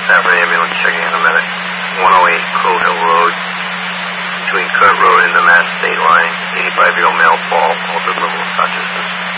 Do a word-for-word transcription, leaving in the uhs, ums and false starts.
Stafford ambulance checking in a minute. one oh eight Crowhill Road, between Kurt Road and the Mass State line.